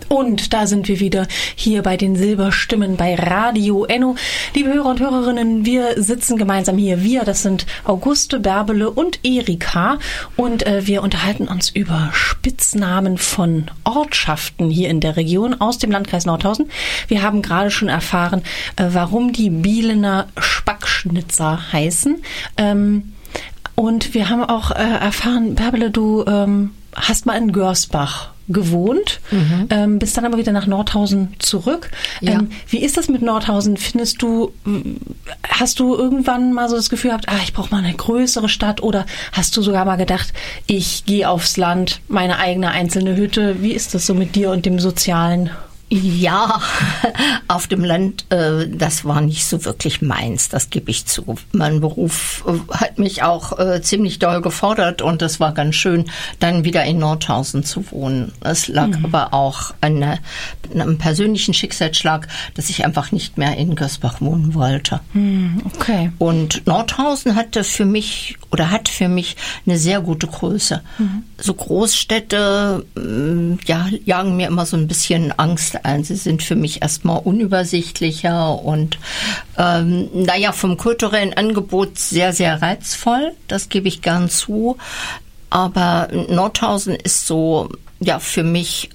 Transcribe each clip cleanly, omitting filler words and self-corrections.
Und da sind wir wieder hier bei den Silberstimmen bei Radio Enno. Liebe Hörer und Hörerinnen, wir sitzen gemeinsam hier. Wir, das sind Auguste, Bärbele und Erika. Und wir unterhalten uns über Spitznamen von Ortschaften hier in der Region aus dem Landkreis Nordhausen. Wir haben gerade schon erfahren, warum die Bielener Spackschnitzer heißen. Und wir haben auch erfahren, Bärbele, du hast mal in Görsbach gewohnt, bist dann aber wieder nach Nordhausen zurück. Ja. Wie ist das mit Nordhausen? Hast du irgendwann mal so das Gefühl gehabt, ich brauche mal eine größere Stadt, oder hast du sogar mal gedacht, ich gehe aufs Land, meine eigene einzelne Hütte? Wie ist das so mit dir und dem Sozialen? Ja, auf dem Land, das war nicht so wirklich meins, das gebe ich zu. Mein Beruf hat mich auch ziemlich doll gefordert, und es war ganz schön, dann wieder in Nordhausen zu wohnen. Es lag aber auch an einem persönlichen Schicksalsschlag, dass ich einfach nicht mehr in Görsbach wohnen wollte. Okay. Und Nordhausen hat für mich eine sehr gute Größe. So Großstädte, jagen mir immer so ein bisschen Angst ein. Sie sind für mich erstmal unübersichtlicher und vom kulturellen Angebot sehr, sehr reizvoll. Das gebe ich gern zu. Aber Nordhausen ist so, für mich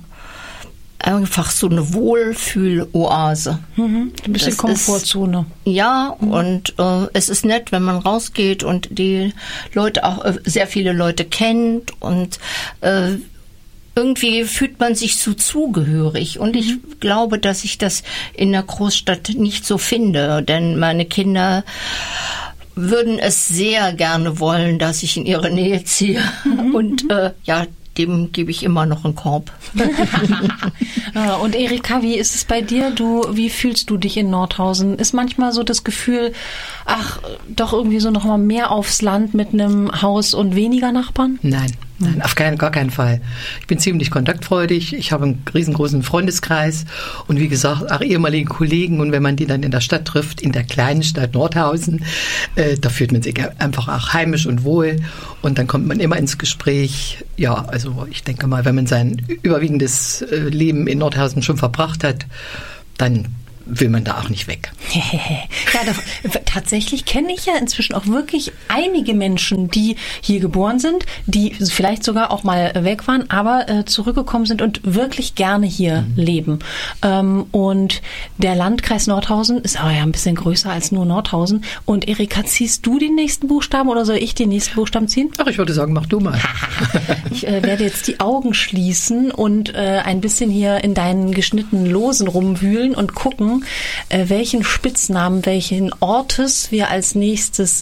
einfach so eine Wohlfühl-Oase. Ein bisschen Komfortzone. Und es ist nett, wenn man rausgeht und die Leute auch sehr viele Leute kennt, und irgendwie fühlt man sich so zugehörig, und ich glaube, dass ich das in der Großstadt nicht so finde, denn meine Kinder würden es sehr gerne wollen, dass ich in ihre Nähe ziehe, und dem gebe ich immer noch einen Korb. Und Erika, wie ist es bei dir? Wie fühlst du dich in Nordhausen? Ist manchmal so das Gefühl, doch irgendwie so noch mal mehr aufs Land mit einem Haus und weniger Nachbarn? Nein, auf gar keinen Fall. Ich bin ziemlich kontaktfreudig. Ich habe einen riesengroßen Freundeskreis und wie gesagt, auch ehemalige Kollegen. Und wenn man die dann in der Stadt trifft, in der kleinen Stadt Nordhausen, da fühlt man sich einfach auch heimisch und wohl. Und dann kommt man immer ins Gespräch. Ja, also ich denke mal, wenn man sein überwiegendes Leben in Nordhausen schon verbracht hat, dann will man da auch nicht weg. Tatsächlich kenne ich ja inzwischen auch wirklich einige Menschen, die hier geboren sind, die vielleicht sogar auch mal weg waren, aber zurückgekommen sind und wirklich gerne hier leben. Und der Landkreis Nordhausen ist aber ja ein bisschen größer als nur Nordhausen. Und Erika, ziehst du den nächsten Buchstaben oder soll ich den nächsten Buchstaben ziehen? Ach, ich würde sagen, mach du mal. Ich werde jetzt die Augen schließen und ein bisschen hier in deinen geschnittenen Losen rumwühlen und gucken, welchen Spitznamen, welchen Ortes wir als nächstes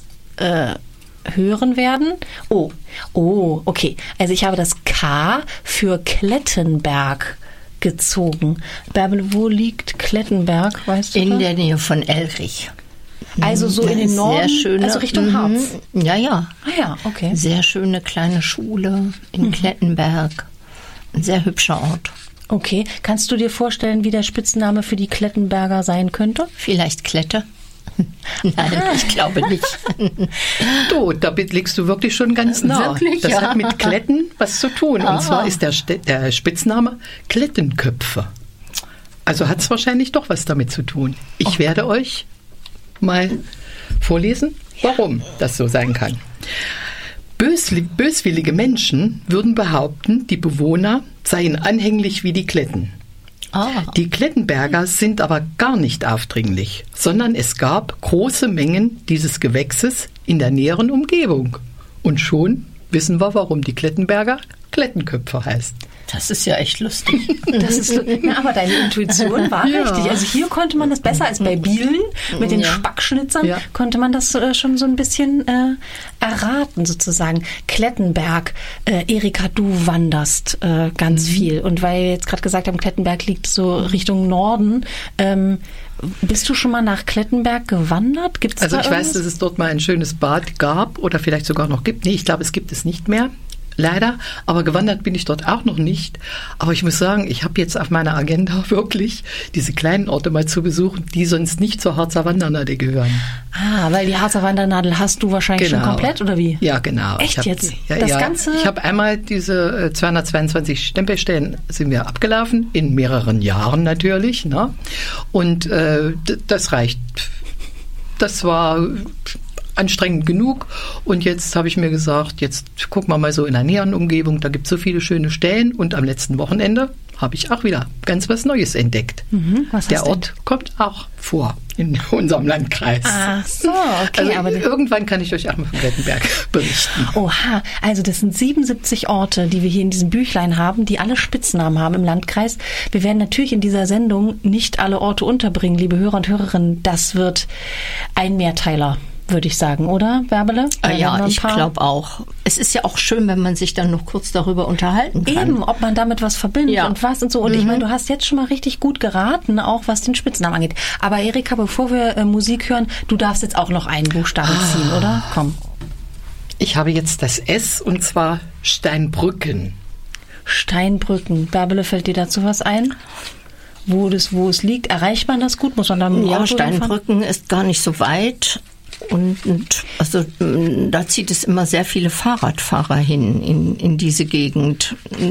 hören werden. Oh, okay. Also ich habe das K für Klettenberg gezogen. Bärbele, wo liegt Klettenberg, weißt du? In der Nähe von Elrich. Also so in den Norden, sehr schöne, also Richtung Harz. Ja. Okay. Sehr schöne kleine Schule in Klettenberg. Ein sehr hübscher Ort. Okay. Kannst du dir vorstellen, wie der Spitzname für die Klettenberger sein könnte? Vielleicht Klette. Nein, ich glaube nicht. Du, da liegst du wirklich schon ganz nah. Wirklich, das hat mit Kletten was zu tun. Und zwar ist der Spitzname Klettenköpfe. Also hat es wahrscheinlich doch was damit zu tun. Ich werde euch mal vorlesen, warum das so sein kann. Böswillige Menschen würden behaupten, die Bewohner seien anhänglich wie die Kletten. Die Klettenberger sind aber gar nicht aufdringlich, sondern es gab große Mengen dieses Gewächses in der näheren Umgebung. Und schon wissen wir, warum die Klettenberger Klettenköpfe heißt. Das ist ja echt lustig. Aber deine Intuition war richtig. Also hier konnte man das besser als bei Bielen mit den Spackschnitzern, konnte man das schon so ein bisschen erraten sozusagen. Klettenberg, Erika, du wanderst ganz viel. Und weil wir jetzt gerade gesagt haben, Klettenberg liegt so Richtung Norden, bist du schon mal nach Klettenberg gewandert? Ich weiß, dass es dort mal ein schönes Bad gab oder vielleicht sogar noch gibt. Nee, ich glaube, es gibt es nicht mehr. leider, aber gewandert bin ich dort auch noch nicht. Aber ich muss sagen, ich habe jetzt auf meiner Agenda wirklich diese kleinen Orte mal zu besuchen, die sonst nicht zur Harzer Wandernadel gehören. Ah, weil die Harzer Wandernadel hast du wahrscheinlich schon komplett, oder wie? Ja, genau. Echt jetzt? Das Ganze? Ich habe einmal diese 222 Stempelstellen sind wir abgelaufen, in mehreren Jahren natürlich. Ne? Und das reicht. Das war anstrengend genug und jetzt habe ich mir gesagt, jetzt gucken wir mal so in der näheren Umgebung, da gibt es so viele schöne Stellen und am letzten Wochenende habe ich auch wieder ganz was Neues entdeckt. Der Ort kommt auch vor in unserem Landkreis. Ach so, okay. Also aber irgendwann kann ich euch auch mal von Rettenberg berichten. Oha, also das sind 77 Orte, die wir hier in diesem Büchlein haben, die alle Spitznamen haben im Landkreis. Wir werden natürlich in dieser Sendung nicht alle Orte unterbringen, liebe Hörer und Hörerinnen. Das wird ein Mehrteiler, würde ich sagen, oder, Bärbele? Ja, ich glaube auch. Es ist ja auch schön, wenn man sich dann noch kurz darüber unterhalten kann. Eben, ob man damit was verbindet und was und so. Und ich meine, du hast jetzt schon mal richtig gut geraten, auch was den Spitznamen angeht. Aber Erika, bevor wir Musik hören, du darfst jetzt auch noch einen Buchstaben ziehen, oder? Komm. Ich habe jetzt das S und zwar Steinbrücken. Steinbrücken. Bärbele, fällt dir dazu was ein? Wo es liegt? Erreicht man das gut? Muss man da mit dem Auto Steinbrücken ist gar nicht so weit. Und also da zieht es immer sehr viele Fahrradfahrer hin in diese Gegend.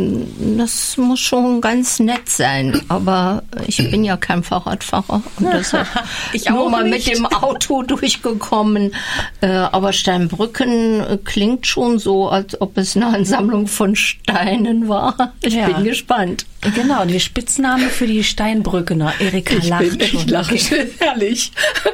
Das muss schon ganz nett sein. Aber ich bin ja kein Fahrradfahrer und deshalb ich auch nur mal nicht. mit dem Auto durchgekommen. Aber Steinbrücken klingt schon so, als ob es eine Ansammlung von Steinen war. Ich bin gespannt. Genau, die Spitzname für die Steinbrückener. Erika lacht schon. Ich lache schon, herrlich.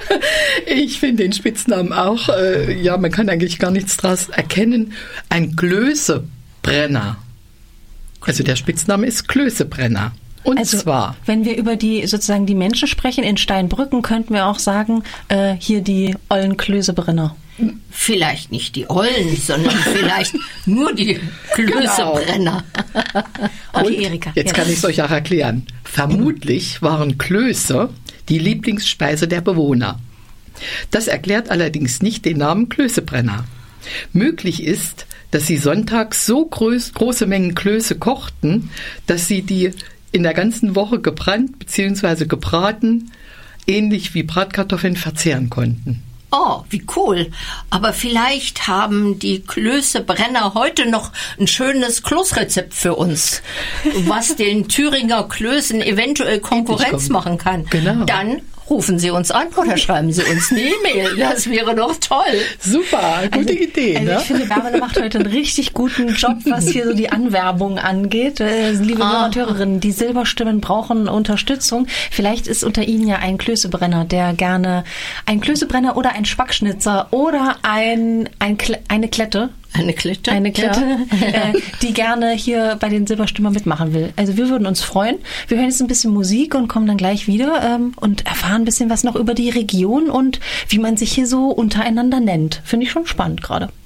Ich finde den Spitznamen auch, man kann eigentlich gar nichts draus erkennen. Ein Klößebrenner. Also der Spitzname ist Klößebrenner. Und also, zwar, wenn wir über die Menschen sprechen in Steinbrücken, könnten wir auch sagen, hier die ollen Klößebrenner. Vielleicht nicht die Ollen, sondern vielleicht nur die Klößebrenner. Okay, Erika. Jetzt kann ich es euch auch erklären. Vermutlich waren Klöße die Lieblingsspeise der Bewohner. Das erklärt allerdings nicht den Namen Klößebrenner. Möglich ist, dass sie sonntags so große Mengen Klöße kochten, dass sie die in der ganzen Woche gebrannt bzw. gebraten, ähnlich wie Bratkartoffeln, verzehren konnten. Oh, wie cool. Aber vielleicht haben die Klößebrenner heute noch ein schönes Kloßrezept für uns, was den Thüringer Klößen eventuell Konkurrenz machen kann. Genau. Dann rufen Sie uns an oder schreiben Sie uns eine E-Mail. Das wäre doch toll. Super, gute Idee. Also ich finde, Bärbele macht heute einen richtig guten Job, was hier so die Anwerbung angeht. Liebe Hörer und Hörerinnen, die Silberstimmen brauchen Unterstützung. Vielleicht ist unter Ihnen ja ein Klößebrenner, der gerne ein Klößebrenner oder ein Spackschnitzer oder eine Klette. Eine Klette? Eine Klette, die gerne hier bei den Silberstimmern mitmachen will. Also wir würden uns freuen. Wir hören jetzt ein bisschen Musik und kommen dann gleich wieder und erfahren ein bisschen was noch über die Region und wie man sich hier so untereinander nennt. Finde ich schon spannend gerade.